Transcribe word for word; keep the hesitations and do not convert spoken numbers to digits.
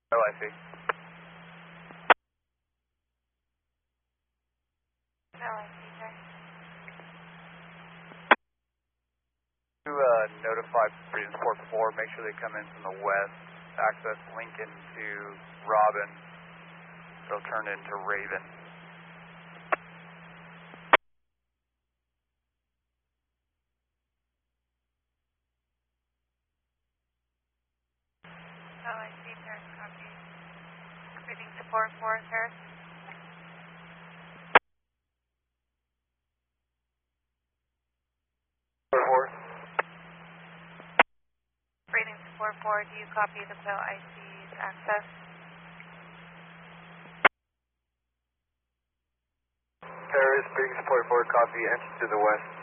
Oh, I see. No, I see, sir. To uh, notify Freedom Sport four, make sure they come in from the west, access Lincoln to Robin, they'll turn into Raven. Oh, I see, sir. Copy. Reading support four, sir. four four. Reading support four, do you copy the P O I C's access? Paris, Freedom Sport four, copy, enter to the west.